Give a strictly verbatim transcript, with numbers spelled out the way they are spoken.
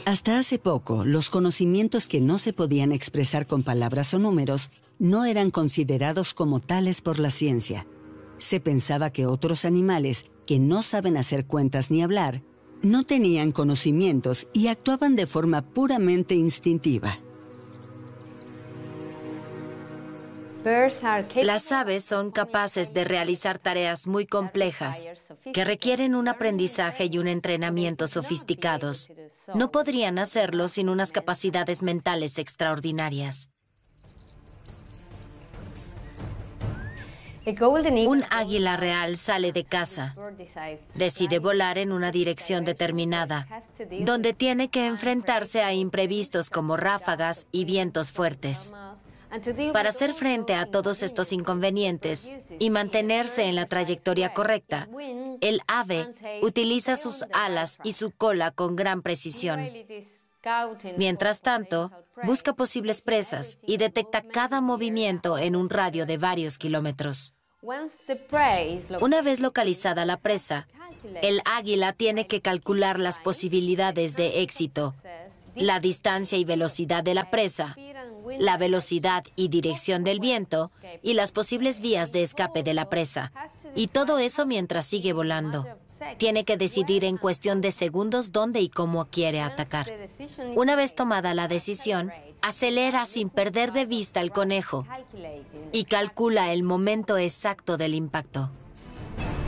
Hasta hace poco, los conocimientos que no se podían expresar con palabras o números no eran considerados como tales por la ciencia. Se pensaba que otros animales, que no saben hacer cuentas ni hablar, no tenían conocimientos y actuaban de forma puramente instintiva. Las aves son capaces de realizar tareas muy complejas que requieren un aprendizaje y un entrenamiento sofisticados. No podrían hacerlo sin unas capacidades mentales extraordinarias. Un águila real sale de caza. Decide volar en una dirección determinada, donde tiene que enfrentarse a imprevistos como ráfagas y vientos fuertes. Para hacer frente a todos estos inconvenientes y mantenerse en la trayectoria correcta, el ave utiliza sus alas y su cola con gran precisión. Mientras tanto, busca posibles presas y detecta cada movimiento en un radio de varios kilómetros. Una vez localizada la presa, el águila tiene que calcular las posibilidades de éxito, la distancia y velocidad de la presa, la velocidad y dirección del viento y las posibles vías de escape de la presa. Y todo eso mientras sigue volando. Tiene que decidir en cuestión de segundos dónde y cómo quiere atacar. Una vez tomada la decisión, acelera sin perder de vista al conejo y calcula el momento exacto del impacto.